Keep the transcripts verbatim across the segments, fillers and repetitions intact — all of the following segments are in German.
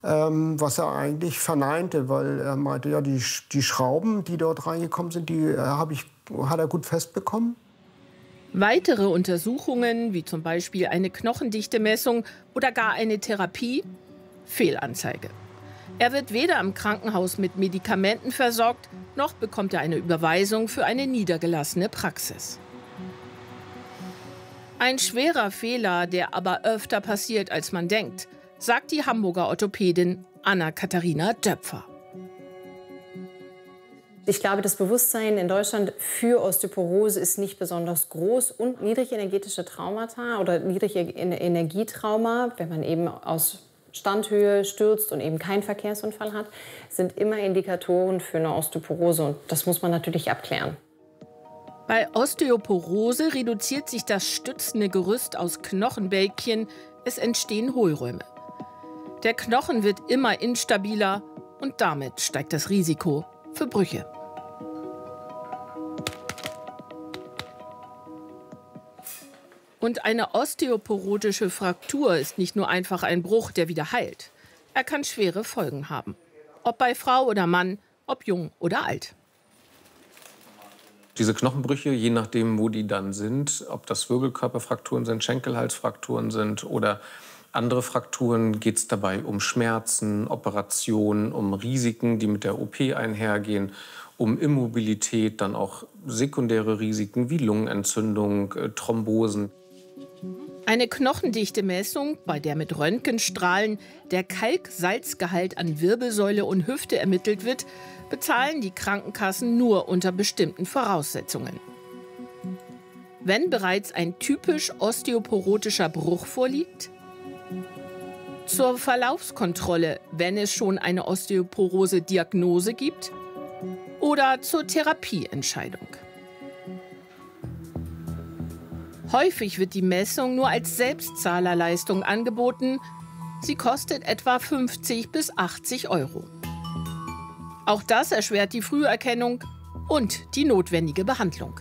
Ähm, was er eigentlich verneinte, weil er meinte, ja, die, die Schrauben, die dort reingekommen sind, die äh, hab ich, hat er gut festbekommen. Weitere Untersuchungen, wie zum Beispiel eine Knochendichte-Messung oder gar eine Therapie, Fehlanzeige. Er wird weder im Krankenhaus mit Medikamenten versorgt, noch bekommt er eine Überweisung für eine niedergelassene Praxis. Ein schwerer Fehler, der aber öfter passiert, als man denkt, sagt die Hamburger Orthopädin Anna-Katharina Döpfer. Ich glaube, das Bewusstsein in Deutschland für Osteoporose ist nicht besonders groß, und niedrigenergetische Traumata oder Niedrigenergietrauma, wenn man eben aus Standhöhe stürzt und eben keinen Verkehrsunfall hat, sind immer Indikatoren für eine Osteoporose, und das muss man natürlich abklären. Bei Osteoporose reduziert sich das stützende Gerüst aus Knochenbälkchen, es entstehen Hohlräume. Der Knochen wird immer instabiler und damit steigt das Risiko für Brüche. Und eine osteoporotische Fraktur ist nicht nur einfach ein Bruch, der wieder heilt. Er kann schwere Folgen haben. Ob bei Frau oder Mann, ob jung oder alt. Diese Knochenbrüche, je nachdem, wo die dann sind, ob das Wirbelkörperfrakturen sind, Schenkelhalsfrakturen sind oder andere Frakturen, geht es dabei um Schmerzen, Operationen, um Risiken, die mit der O P einhergehen, um Immobilität, dann auch sekundäre Risiken wie Lungenentzündung, Thrombosen. Eine Knochendichte-Messung, bei der mit Röntgenstrahlen der Kalksalzgehalt an Wirbelsäule und Hüfte ermittelt wird, bezahlen die Krankenkassen nur unter bestimmten Voraussetzungen. Wenn bereits ein typisch osteoporotischer Bruch vorliegt, zur Verlaufskontrolle, wenn es schon eine Osteoporose-Diagnose gibt, oder zur Therapieentscheidung. Häufig wird die Messung nur als Selbstzahlerleistung angeboten. Sie kostet etwa fünfzig bis achtzig Euro. Auch das erschwert die Früherkennung und die notwendige Behandlung.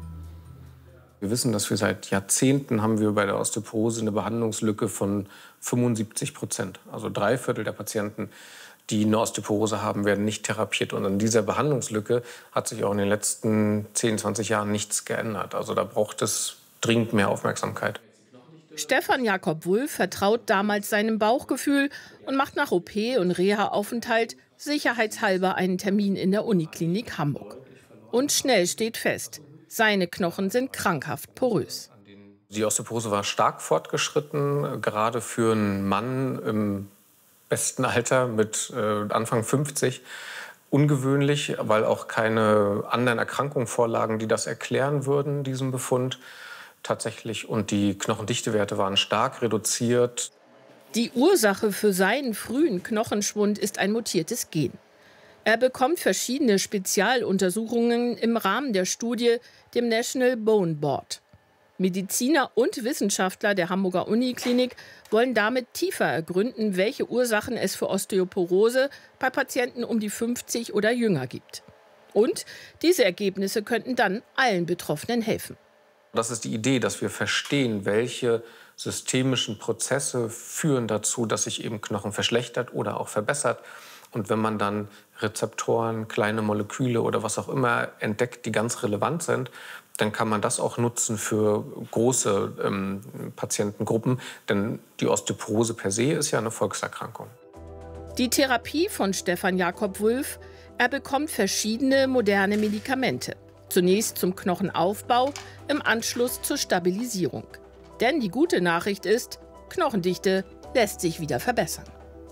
Wir wissen, dass wir seit Jahrzehnten haben wir bei der Osteoporose eine Behandlungslücke von fünfundsiebzig Prozent. Also drei Viertel der Patienten, die eine Osteoporose haben, werden nicht therapiert. Und an dieser Behandlungslücke hat sich auch in den letzten zehn, zwanzig Jahren nichts geändert. Also da braucht es dringend mehr Aufmerksamkeit. Stefan Jakob Wulff vertraut damals seinem Bauchgefühl und macht nach O P und Reha-Aufenthalt sicherheitshalber einen Termin in der Uniklinik Hamburg. Und schnell steht fest, seine Knochen sind krankhaft porös. Die Osteoporose war stark fortgeschritten, gerade für einen Mann im besten Alter mit äh, Anfang fünfzig. Ungewöhnlich, weil auch keine anderen Erkrankungen vorlagen, die das erklären würden, diesen Befund tatsächlich. Und die Knochendichtewerte waren stark reduziert. Die Ursache für seinen frühen Knochenschwund ist ein mutiertes Gen. Er bekommt verschiedene Spezialuntersuchungen im Rahmen der Studie, dem National Bone Board. Mediziner und Wissenschaftler der Hamburger Uniklinik wollen damit tiefer ergründen, welche Ursachen es für Osteoporose bei Patienten um die fünfzig oder jünger gibt. Und diese Ergebnisse könnten dann allen Betroffenen helfen. Das ist die Idee, dass wir verstehen, welche systemischen Prozesse führen dazu, dass sich eben Knochen verschlechtert oder auch verbessert. Und wenn man dann Rezeptoren, kleine Moleküle oder was auch immer entdeckt, die ganz relevant sind, dann kann man das auch nutzen für große ähm, Patientengruppen. Denn die Osteoporose per se ist ja eine Volkserkrankung. Die Therapie von Stefan Jakob Wulff: er bekommt verschiedene moderne Medikamente. Zunächst zum Knochenaufbau, im Anschluss zur Stabilisierung. Denn die gute Nachricht ist, Knochendichte lässt sich wieder verbessern.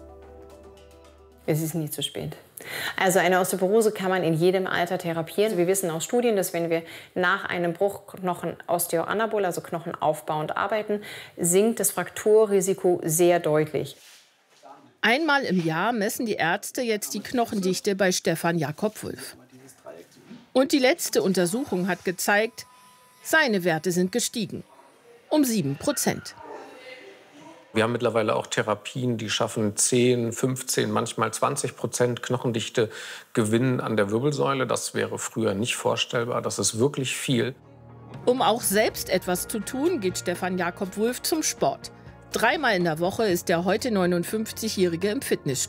Es ist nie zu spät. Also eine Osteoporose kann man in jedem Alter therapieren. Wir wissen aus Studien, dass wenn wir nach einem Bruch Knochen-Osteoanabol, also knochenaufbauend arbeiten, sinkt das Frakturrisiko sehr deutlich. Einmal im Jahr messen die Ärzte jetzt die Knochendichte bei Stefan Jakob Wulff. Und die letzte Untersuchung hat gezeigt, seine Werte sind gestiegen. Um sieben Prozent. Wir haben mittlerweile auch Therapien, die schaffen zehn, fünfzehn, manchmal zwanzig Prozent Knochendichte Gewinn an der Wirbelsäule. Das wäre früher nicht vorstellbar. Das ist wirklich viel. Um auch selbst etwas zu tun, geht Stefan Jakob Wulff zum Sport. Dreimal in der Woche ist der heute neunundfünfzigjährige im Fitnessstudio.